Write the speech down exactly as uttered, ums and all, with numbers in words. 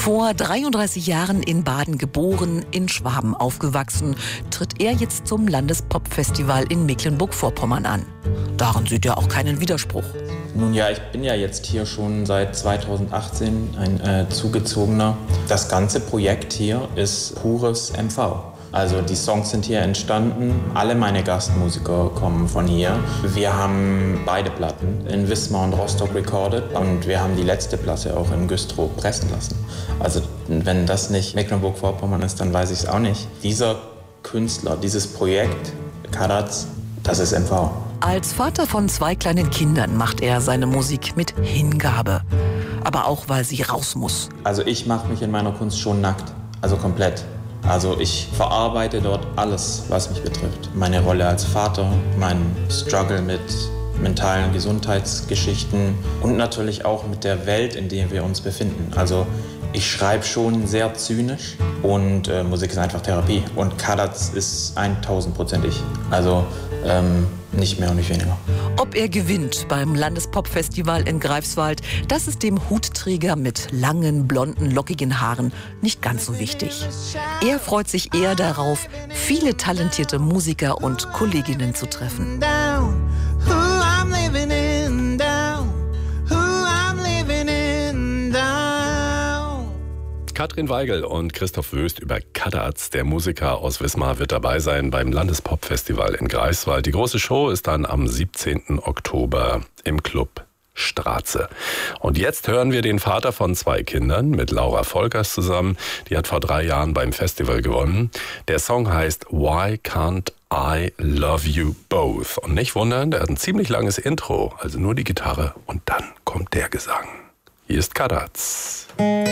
Vor dreiunddreißig Jahren in Baden geboren, in Schwaben aufgewachsen, tritt er jetzt zum Landespop-Festival in Mecklenburg-Vorpommern an. Darin sieht er auch keinen Widerspruch. Nun ja, ich bin ja jetzt hier schon seit zweitausendachtzehn ein äh, Zugezogener. Das ganze Projekt hier ist pures M V. Also die Songs sind hier entstanden, alle meine Gastmusiker kommen von hier. Wir haben beide Platten in Wismar und Rostock recorded und wir haben die letzte Platte auch in Güstrow pressen lassen. Also wenn das nicht Mecklenburg-Vorpommern ist, dann weiß ich es auch nicht. Dieser Künstler, dieses Projekt, Kadatz, das ist M V. Als Vater von zwei kleinen Kindern macht er seine Musik mit Hingabe. Aber auch, weil sie raus muss. Also ich mache mich in meiner Kunst schon nackt, also komplett. Also ich verarbeite dort alles, was mich betrifft. Meine Rolle als Vater, mein Struggle mit mentalen Gesundheitsgeschichten und natürlich auch mit der Welt, in der wir uns befinden. Also ich schreibe schon sehr zynisch und äh, Musik ist einfach Therapie. Und Kadatz ist tausend Prozent ich. Also ähm, nicht mehr und nicht weniger. Ob er gewinnt beim Landespop-Festival in Greifswald, das ist dem Hutträger mit langen, blonden, lockigen Haaren nicht ganz so wichtig. Er freut sich eher darauf, viele talentierte Musiker und Kolleginnen zu treffen. Katrin Weigel und Christoph Wöst über Kadatz. Der Musiker aus Wismar wird dabei sein beim Landespop-Festival in Greifswald. Die große Show ist dann am siebzehnten Oktober im Club Straße. Und jetzt hören wir den Vater von zwei Kindern mit Laura Volkers zusammen. Die hat vor drei Jahren beim Festival gewonnen. Der Song heißt Why Can't I Love You Both? Und nicht wundern, der hat ein ziemlich langes Intro, also nur die Gitarre und dann kommt der Gesang. Hier ist Kadatz.